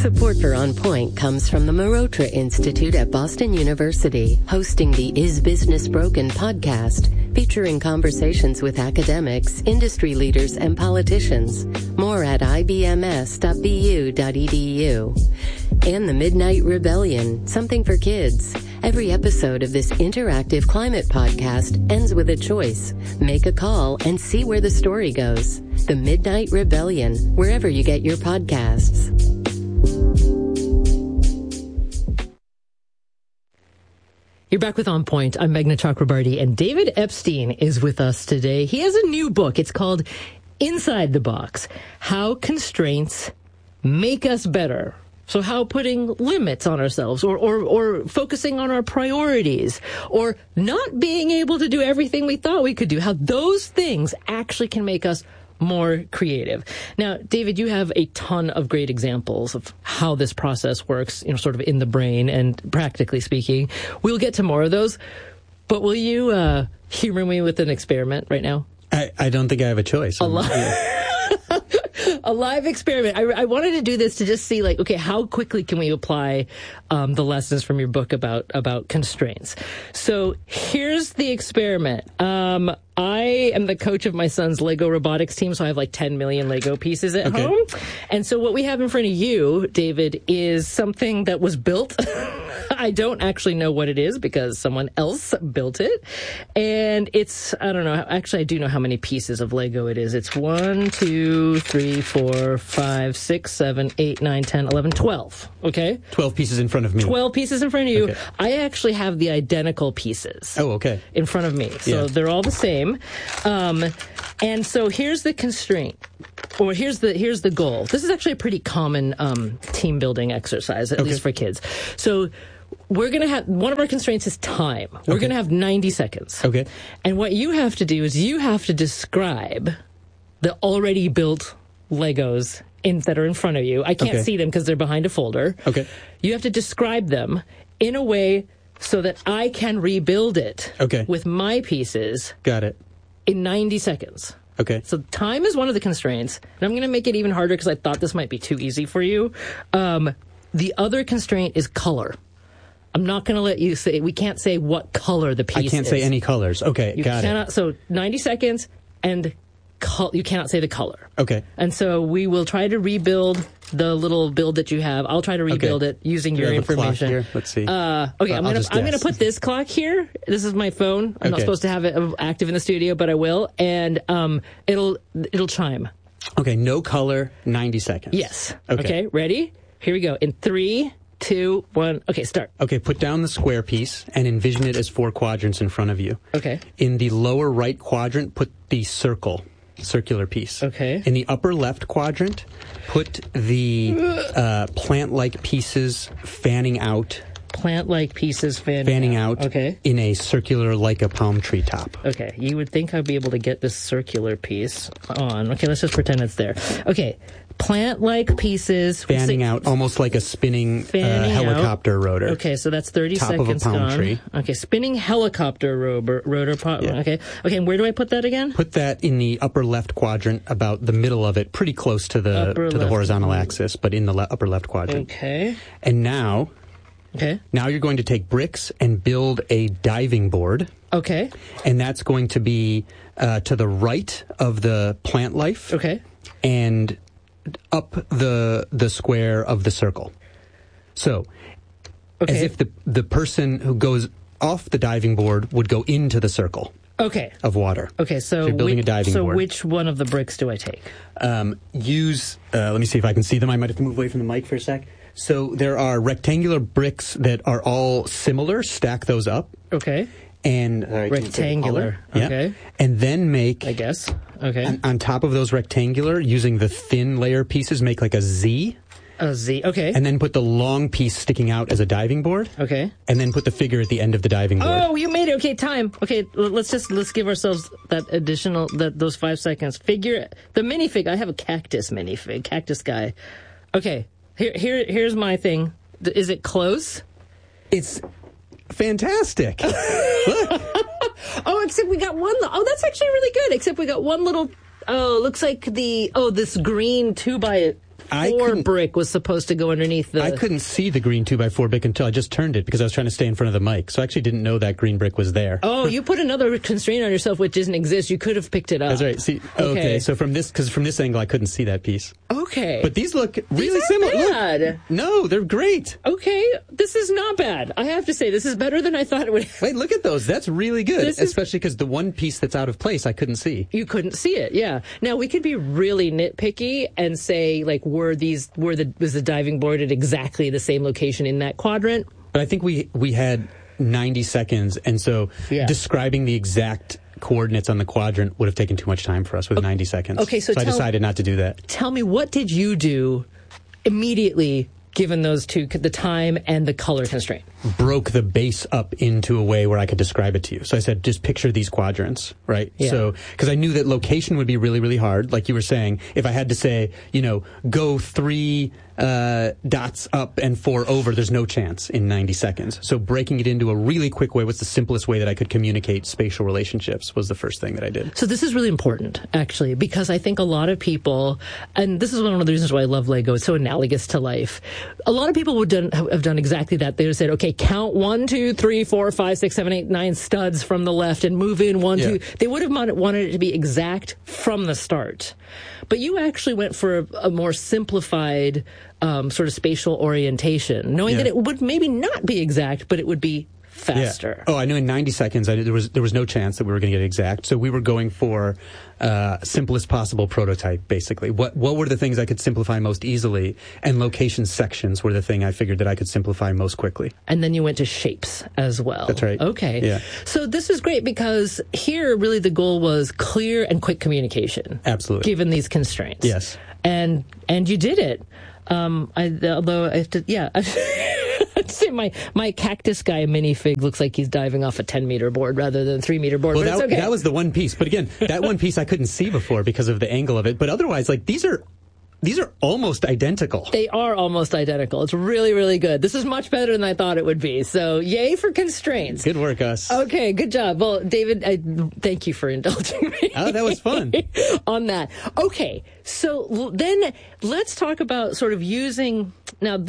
Support for On Point comes from the Marotra Institute at Boston University, hosting the Is Business Broken podcast, featuring conversations with academics, industry leaders, and politicians. More at ibms.bu.edu. And the Midnight Rebellion, something for kids. Every episode of this interactive climate podcast ends with a choice. Make a call and see where the story goes. The Midnight Rebellion, wherever you get your podcasts. You're back with On Point. I'm Meghna Chakrabarty, and David Epstein is with us today. He has a new book. It's called Inside the Box: How Constraints Make Us Better. So how putting limits on ourselves or focusing on our priorities or not being able to do everything we thought we could do, how those things actually can make us more creative. Now, David, you have a ton of great examples of how this process works, sort of in the brain and practically speaking. We'll get to more of those, but will you humor me with an experiment right now? I don't think I have a choice. A live experiment. I wanted to do this to just see, okay, how quickly can we apply the lessons from your book about constraints? So here's the experiment. I am the coach of my son's Lego robotics team, so I have 10 million Lego pieces at home. And so what we have in front of you, David, is something that was built. I don't actually know what it is because someone else built it. And it's, I don't know, actually I do know how many pieces of Lego it is. It's 1, 2, 3, 4, 5, 6, 7, 8, 9, 10, 11, 12. Okay? 12 pieces in front of me. 12 pieces in front of you. Okay. I actually have the identical pieces. Oh, okay. In front of me. So they're all the same. And so here's the constraint, or here's the goal. This is actually a pretty common team building exercise, at least for kids. So we're going to have, one of our constraints is time. We're going to have 90 seconds. Okay. And what you have to do is you have to describe the already built Legos that are in front of you. I can't see them because they're behind a folder. Okay. You have to describe them in a way so that I can rebuild it with my pieces. Got it. In 90 seconds. Okay. So time is one of the constraints. And I'm going to make it even harder because I thought this might be too easy for you. The other constraint is color. I'm not going to let you say, we can't say what color the piece is. I can't say any colors. Okay, got it. So 90 seconds and you cannot say the color. Okay. And so we will try to rebuild the little build that you have. I'll try to rebuild it using your information. Here? Let's see. I'm going to put this clock here. This is my phone. I'm not supposed to have it active in the studio, but I will. And it'll chime. Okay, no color, 90 seconds. Yes. Okay, ready? Here we go. In 3, 2, 1. Okay, start. Okay, put down the square piece and envision it as 4 quadrants in front of you. Okay. In the lower right quadrant, put the circular piece. Okay. In the upper left quadrant, put the plant-like pieces fanning out. Plant-like pieces fanning out. Okay. In a circular, like a palm tree top. Okay. You would think I'd be able to get this circular piece on. Okay, let's just pretend it's there. Okay. Plant-like pieces fanning out, almost like a spinning helicopter rotor. Okay, so that's 30 top seconds of a palm gone. Tree. Okay, spinning helicopter rotor. Yeah. Okay, and where do I put that again? Put that in the upper left quadrant, about the middle of it, pretty close to the horizontal axis, but in the upper left quadrant. Okay. And now you're going to take bricks and build a diving board. Okay. And that's going to be to the right of the plant life. Okay. And up the square of the circle. So, as if the person who goes off the diving board would go into the circle of water. Okay, so you're building a diving board. So which one of the bricks do I take? Let me see if I can see them. I might have to move away from the mic for a sec. So there are rectangular bricks that are all similar. Stack those up. Okay. And rectangular. Okay. And then make, I guess. Okay. On top of those rectangular, using the thin layer pieces, make like a Z. A Z. Okay. And then put the long piece sticking out as a diving board. Okay. And then put the figure at the end of the diving board. Oh, you made it. Okay, time. Okay, let's give ourselves that additional those 5 seconds. Figure the minifig. I have a cactus minifig, cactus guy. Okay. Here's my thing. Is it close? It's fantastic. Look. Oh, except we got one. Oh, that's actually really good. Except we got one little. Oh, looks like this green 2x. 2x4 brick was supposed to go underneath the... I couldn't see the green 2x4 brick until I just turned it because I was trying to stay in front of the mic. So I actually didn't know that green brick was there. Oh, you put another constraint on yourself which doesn't exist. You could have picked it up. That's right. See, okay. So from this angle, I couldn't see that piece. Okay. But these look really similar. Bad. Look. No, they're great. Okay. This is not bad. I have to say, this is better than I thought it would. Wait, look at those. That's really good. Especially because the one piece that's out of place, I couldn't see. You couldn't see it, yeah. Now, we could be really nitpicky and say, like, was the diving board at exactly the same location in that quadrant? But I think we had 90 seconds, and so describing the exact coordinates on the quadrant would have taken too much time for us with 90 seconds. Okay, so I decided not to do that. Tell me, what did you do immediately given those two, the time and the color constraint? Broke the base up into a way where I could describe it to you. So I said, just picture these quadrants, right? Yeah. So, because I knew that location would be really, really hard. Like you were saying, if I had to say, go 3 dots up and 4 over, there's no chance in 90 seconds. So breaking it into a really quick way was the simplest way that I could communicate spatial relationships was the first thing that I did. So this is really important, actually, because I think a lot of people, and this is one of the reasons why I love Lego, it's so analogous to life. A lot of people would have done exactly that. They would have said, okay, count 1, 2, 3, 4, 5, 6, 7, 8, 9 studs from the left and move in 1, 2. They would have wanted it to be exact from the start. But you actually went for a more simplified sort of spatial orientation, knowing that it would maybe not be exact, but it would be faster. Yeah. Oh, I knew in 90 seconds there was no chance that we were going to get exact. So we were going for simplest possible prototype, basically. What were the things I could simplify most easily? And location sections were the thing I figured that I could simplify most quickly. And then you went to shapes as well. That's right. Okay. Yeah. So this is great because here really the goal was clear and quick communication. Absolutely. Given these constraints. Yes. And you did it. Although I have to, I'd say my cactus guy minifig looks like he's diving off a 10-meter board rather than a 3-meter board. Well, but it's okay. That was the one piece. But again, that one piece I couldn't see before because of the angle of it. But otherwise, like these are almost identical. They are almost identical. It's really, really good. This is much better than I thought it would be. So yay for constraints. Good work, Us. Okay, good job. Well, David, thank you for indulging me. Oh, that was fun. On that. Okay, so then let's talk about sort of using, now